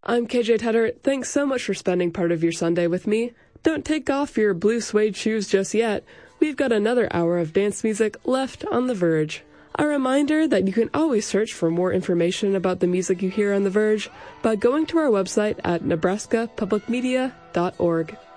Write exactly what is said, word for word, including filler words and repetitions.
I'm K J Tedder. Thanks so much for spending part of your Sunday with me. Don't take off your blue suede shoes just yet. We've got another hour of dance music left on The Verge. A reminder that you can always search for more information about the music you hear on The Verge by going to our website at nebraska public media dot org.